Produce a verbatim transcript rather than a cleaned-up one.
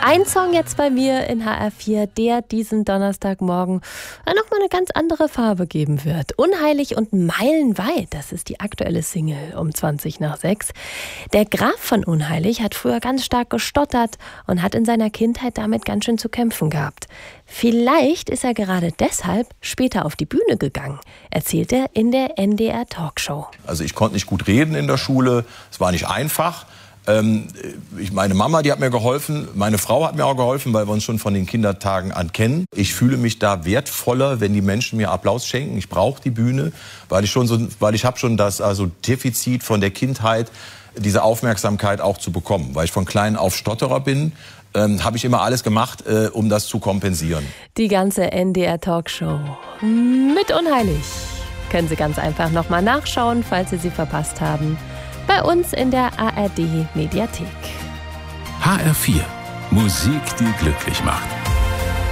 Ein Song jetzt bei mir in H R vier, der diesen Donnerstagmorgen nochmal eine ganz andere Farbe geben wird. Unheilig und meilenweit, das ist die aktuelle Single um zwanzig nach sechs. Der Graf von Unheilig hat früher ganz stark gestottert und hat in seiner Kindheit damit ganz schön zu kämpfen gehabt. Vielleicht ist er gerade deshalb später auf die Bühne gegangen, erzählt er in der N D R Talkshow. Also ich konnte nicht gut reden in der Schule, es war nicht einfach. Ähm, ich, meine Mama, die hat mir geholfen, meine Frau hat mir auch geholfen, weil wir uns schon von den Kindertagen an kennen. Ich fühle mich da wertvoller, wenn die Menschen mir Applaus schenken. Ich brauche die Bühne, weil ich schon so, weil ich habe schon das also Defizit von der Kindheit, diese Aufmerksamkeit auch zu bekommen, weil ich von klein auf Stotterer bin. Ähm, habe ich immer alles gemacht, äh, um das zu kompensieren. Die ganze N D R Talkshow mit Unheilig können Sie ganz einfach nochmal nachschauen, falls Sie sie verpasst haben. Bei uns in der A R D Mediathek. H R vier. Musik, die glücklich macht.